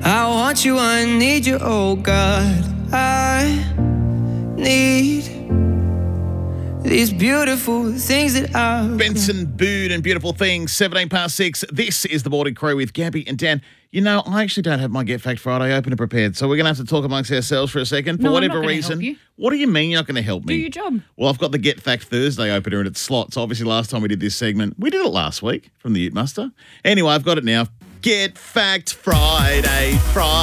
I want you, I need you, oh God. I need these beautiful things that I... Benson Boone and Beautiful Things, 6. This is the Morning Crew with Gabby and Dan. You know, I actually don't have my Get Fact Friday open and prepared, so we're going to have to talk amongst ourselves for a second. For whatever reason. Help you. What do you mean you're not going to help me? Do your job. Well, I've got the Get Fact Thursday opener in its slots. Obviously, last time we did this segment, we did it last week from the Ute Muster. Anyway, I've got it now. Get Fact Friday.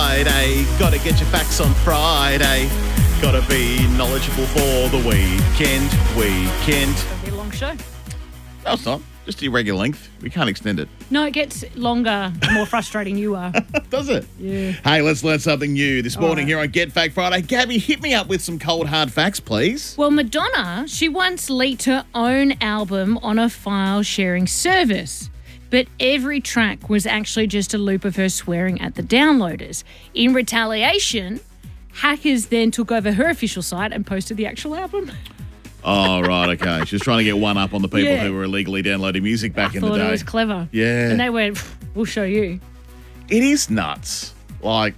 Got to get your facts on Friday. Got to be knowledgeable for the weekend. It'll be a long show. No, it's not. Just your regular length. We can't extend it. No, it gets longer the more frustrating you are. Does it? Yeah. Hey, let's learn something new this morning right. here on Get Fact Friday. Gabby, hit me up with some cold, hard facts, please. Well, Madonna, she once leaked her own album on a file sharing service. But every track was actually just a loop of her swearing at the downloaders. In retaliation, hackers then took over her official site and posted the actual album. Oh, right, okay. She was trying to get one up on the people Yeah. who were illegally downloading music back in the Thought day. it was clever. Yeah. And they went, we'll show you. It is nuts. Like,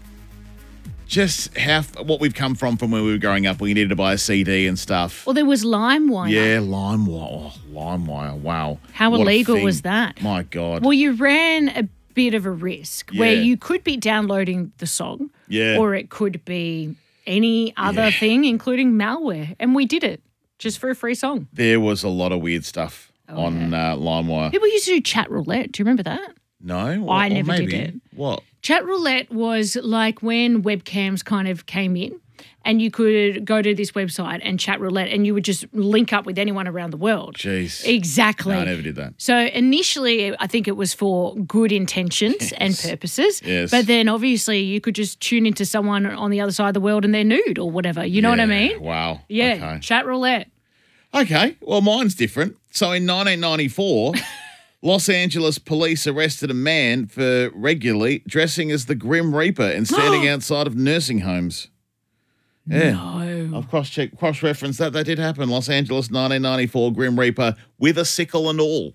just what we've come from when we were growing up. We needed to buy a CD and stuff. Well, there was LimeWire. Yeah, LimeWire. Oh, LimeWire. Wow. How What a illegal thing. was that? My God. Well, you ran a bit of a risk where Yeah. you could be downloading the song, Yeah. or it could be any other thing, including malware. And we did it just for a free song. There was a lot of weird stuff on LimeWire. People used to do chat roulette. Do you remember that? No? I Or never did maybe. it. What? Chat roulette was like when webcams kind of came in and you could go to this website and chat roulette and you would just link up with anyone around the world. Jeez. Exactly. No, I never did that. So initially, I think it was for good intentions and purposes. Yes. But then obviously you could just tune into someone on the other side of the world and they're nude or whatever. You know what I mean? Wow. Yeah. Okay. Chat roulette. Okay, well, mine's different. So in 1994, Los Angeles police arrested a man for regularly dressing as the Grim Reaper and standing outside of nursing homes. Yeah. No. I've cross-referenced that. That did happen. Los Angeles, 1994, Grim Reaper with a sickle and all.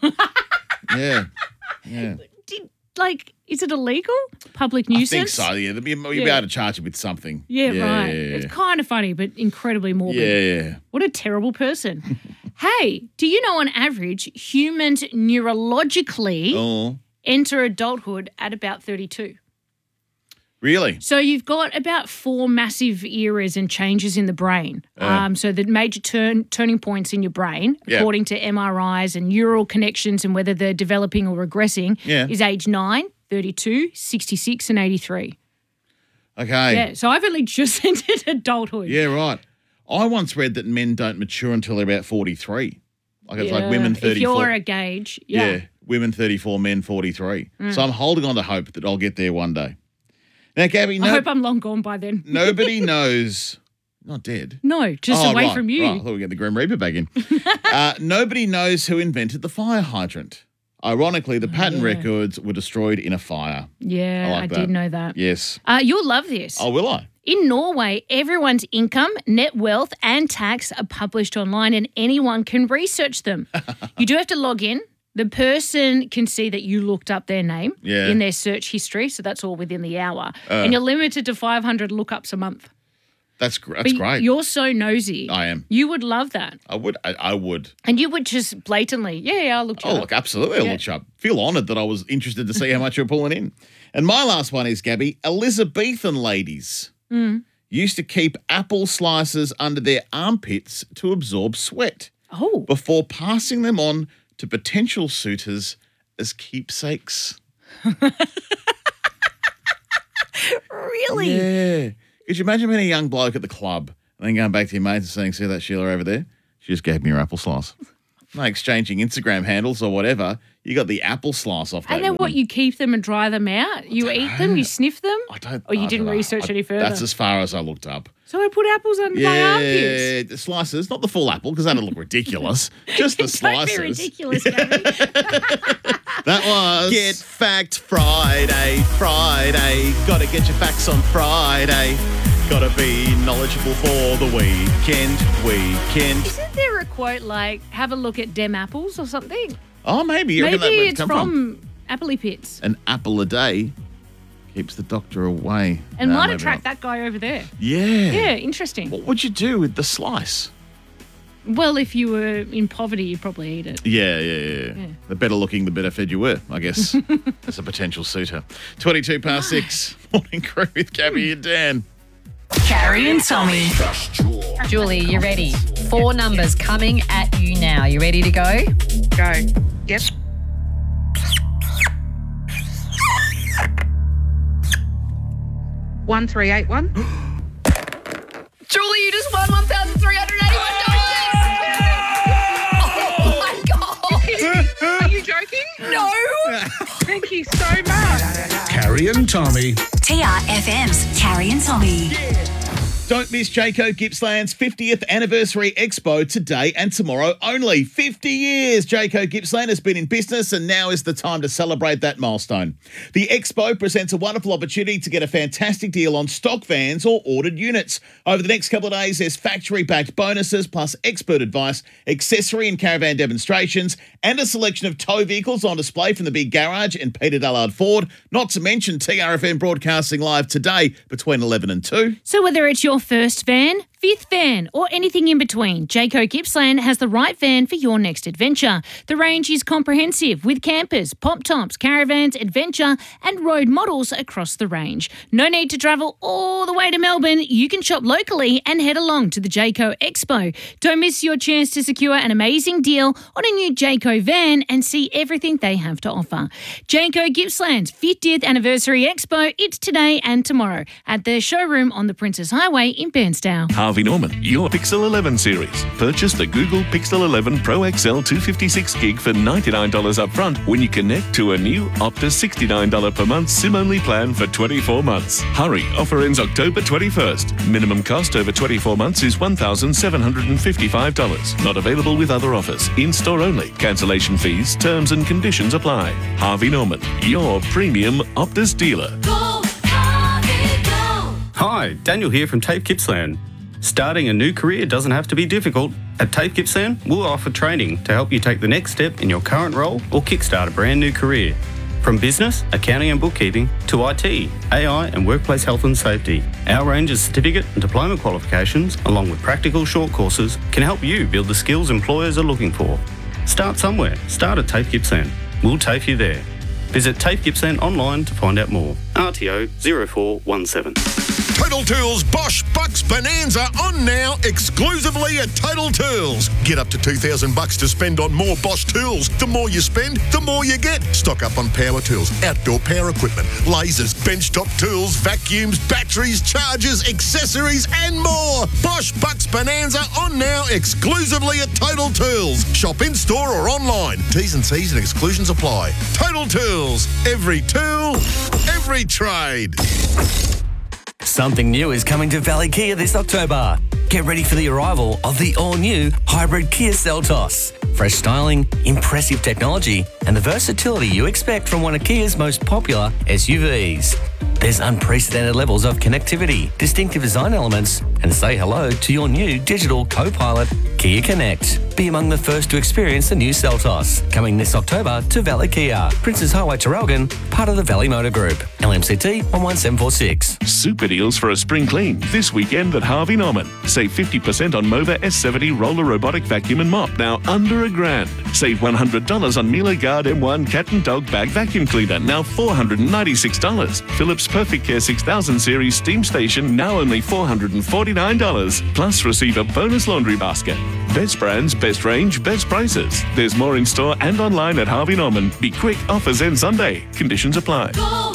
Yeah. Is it illegal? Public I nuisance? think so, yeah. You'll be able to charge it with something. Yeah, right. Yeah. It's kind of funny, but incredibly morbid. Yeah. What a terrible person. Hey, do you know on average humans neurologically Oh, enter adulthood at about 32? really? So you've got about 4 massive eras and changes in the brain. So the major turning points in your brain, Yeah. according to MRIs and neural connections and whether they're developing or regressing, is age 9, 32, 66 and 83. Okay. Yeah, so I've only just entered adulthood. Yeah, right. I once read that men don't mature until they're about 43. Like it's like women 34. If you're a gauge, Yeah, women 34, men 43. So I'm holding on to hope that I'll get there one day. Now, Gabby, I hope I'm long gone by then. nobody knows. Not dead. No, just Oh, away right, from you. Right. I thought we'd get the Grim Reaper back in. Nobody knows who invented the fire hydrant. Ironically, the patent records were destroyed in a fire. Yeah, I like that. did know that. Yes. You'll love this. Oh, will I? In Norway, everyone's income, net wealth, and tax are published online and anyone can research them. You do have to log in. The person can see that you looked up their name in their search history, so that's all within the hour. And you're limited to 500 lookups a month. That's But great. You're so nosy. I am. You would love that. I would. I would. And you would just blatantly, I'll look you Oh, up. look, absolutely. I'll look you up. Feel honoured that I was interested to see how much you're pulling in. And my last one is, Gabby, Elizabethan ladies used to keep apple slices under their armpits to absorb sweat Oh. before passing them on to potential suitors as keepsakes. Really? Yeah. Could you imagine being a young bloke at the club and then going back to your mates and saying, see that Sheila over there? She just gave me her apple slice. No exchanging Instagram handles or whatever. You got the apple slice off that And then what, woman. you keep them and dry them out? You eat them? You sniff them? I don't. Or you I didn't don't know. research any further? That's as far as I looked up. So I put apples under my armpits. Yeah, the slices, not the full apple because that'd look ridiculous. Just the Don't slices. be ridiculous, Gabby. That was Get Fact Friday. Got to get your facts on Friday. Got to be knowledgeable for the weekend. Isn't there a quote like, have a look at dem apples or something? Oh, maybe. You reckon Maybe that it's come from Appley Pits. An apple a day Keeps the doctor away. And No, might maybe attract not. that guy over there. Yeah. Yeah, interesting. What would you do with the slice? Well, if you were in poverty, you'd probably eat it. Yeah. The better looking, the better fed you were, I guess, as a potential suitor. 22 past 6. Morning Crew with Gabby and Dan. Carrie and Tommy. Julie, you ready? 4 numbers coming at you now. You ready to go? Go. Yep. $1,381. Julie, you just won $1,381. Oh my God. Are you joking? No. Thank you so much. Carrie and Tommy. TRFM's Carrie and Tommy. Don't miss Jayco Gippsland's 50th anniversary expo today and tomorrow only. 50 years Jayco Gippsland has been in business, and now is the time to celebrate that milestone. The expo presents a wonderful opportunity to get a fantastic deal on stock vans or ordered units. Over the next couple of days, there's factory-backed bonuses plus expert advice, accessory and caravan demonstrations, and a selection of tow vehicles on display from the Big Garage and Peter Dullard Ford, not to mention TRFM broadcasting live today between 11 and 2. So whether it's your first van, fifth van, or anything in between, Jayco Gippsland has the right van for your next adventure. The range is comprehensive with campers, pop-tops, caravans, adventure, and road models across the range. No need to travel all the way to Melbourne. You can shop locally and head along to the Jayco Expo. Don't miss your chance to secure an amazing deal on a new Jayco van and see everything they have to offer. Jayco Gippsland's 50th Anniversary Expo, it's today and tomorrow at their showroom on the Princess Highway in Bairnsdale. Harvey Norman, your Pixel 11 series. Purchase the Google Pixel 11 Pro XL 256 gig for $99 up front when you connect to a new Optus $69 per month SIM-only plan for 24 months. Hurry, offer ends October 21st. Minimum cost over 24 months is $1,755. Not available with other offers. In-store only. Cancellation fees, terms and conditions apply. Harvey Norman, your premium Optus dealer. Hi, Daniel here from TAFE Gippsland. Starting a new career doesn't have to be difficult. At TAFE Gippsland, we'll offer training to help you take the next step in your current role or kickstart a brand new career. From business, accounting and bookkeeping, to IT, AI and workplace health and safety, our range of certificate and diploma qualifications, along with practical short courses, can help you build the skills employers are looking for. Start somewhere. Start at TAFE Gippsland. We'll TAFE you there. Visit TAFE Gippsland online to find out more. RTO 0417. Total Tools Bosch Bucks Bonanza on now exclusively at Total Tools. Get up to $2,000 to spend on more Bosch tools. The more you spend, the more you get. Stock up on power tools, outdoor power equipment, lasers, benchtop tools, vacuums, batteries, chargers, accessories and more. Bosch Bucks Bonanza on now exclusively at Total Tools. Shop in store or online. T's and C's and exclusions apply. Total Tools. Every tool, every trade. Something new is coming to Valley Kia this October. Get ready for the arrival of the all-new hybrid Kia Seltos. Fresh styling, impressive technology, and the versatility you expect from one of Kia's most popular SUVs. There's unprecedented levels of connectivity, distinctive design elements, and say hello to your new digital co-pilot, Kia Connect. Be among the first to experience the new Seltos, coming this October to Valley Kia, Princess Highway Traralgon, part of the Valley Motor Group, LMCT 11746. Super deals for a spring clean this weekend at Harvey Norman. Save 50% on Mova S70 roller robotic vacuum and mop, now under $1,000. Save $100 on Miele Guard M1 cat and dog bag vacuum cleaner, now $496. Philips Perfect Care 6000 series steam station, now only $449. Plus receive a bonus laundry basket. Best brands, best range, best prices. There's more in store and online at Harvey Norman. Be quick, offers end Sunday. Conditions apply.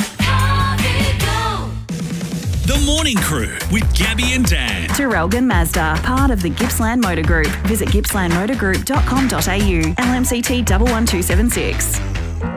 The Morning Crew with Gabby and Dan. Traralgon Mazda, part of the Gippsland Motor Group. Visit gippslandmotorgroup.com.au. LMCT 11276.